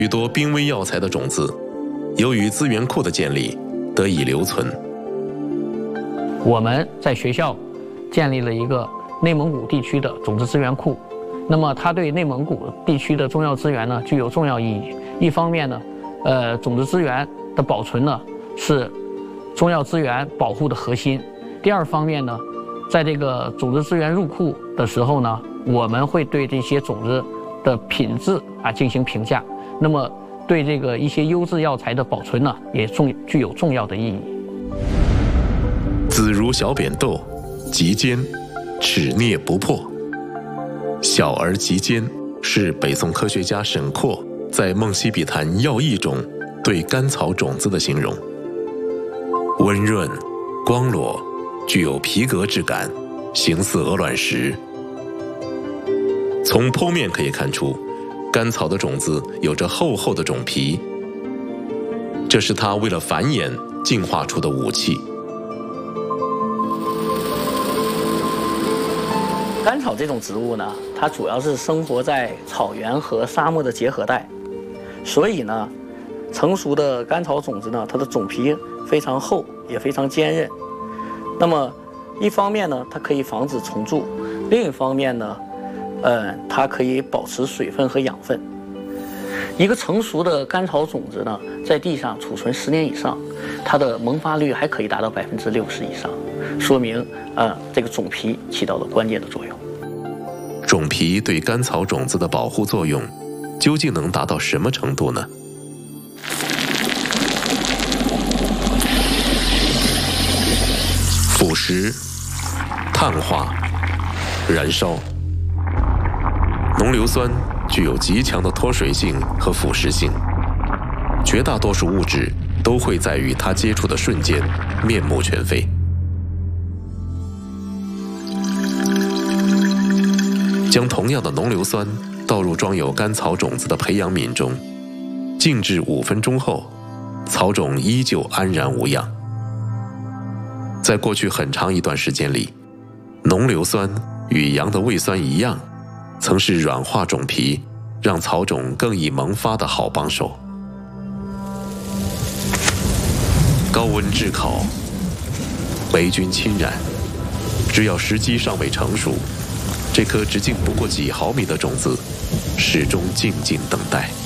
许多濒危药材的种子，由于资源库的建立得以留存。 我们在学校建立了一个内蒙古地区的种子资源库，那么它对内蒙古地区的重要资源呢具有重要意义。一方面呢，种子资源的保存呢是重要资源保护的核心。第二方面呢，在这个种子资源入库的时候呢，我们会对这些种子的品质进行评价。那么对这个一些优质药材的保存呢，也具有重要的意义。 子如小扁豆，极坚，齿啮不破。小而极坚是北宋科学家沈括在《梦溪笔谈要义》中对甘草种子的形容。温润、光裸，具有皮革质感，形似鹅卵石。从剖面可以看出，甘草的种子有着厚厚的种皮，这是它为了繁衍进化出的武器。 甘草这种植物呢，它主要是生活在草原和沙漠的结合带，所以呢，成熟的甘草种子呢，它的种皮非常厚，也非常坚韧。那么，一方面呢，它可以防止虫蛀；另一方面呢，它可以保持水分和养分。一个成熟的甘草种子呢，在地上储存10年以上，它的萌发率还可以达到60%以上，说明这个种皮起到了关键的作用。 种皮对甘草种子的保护作用，究竟能达到什么程度呢？腐蚀、碳化、燃烧。浓硫酸具有极强的脱水性和腐蚀性，绝大多数物质都会在与它接触的瞬间面目全非。将同样的浓硫酸倒入装有甘草种子的培养皿中，静置5分钟后，草种依旧安然无恙。在过去很长一段时间里，浓硫酸与羊的胃酸一样，曾是软化种皮，让草种更易萌发的好帮手。高温炙烤，霉菌侵染，只要时机尚未成熟，这颗直径不过几毫米的种子，始终静静等待。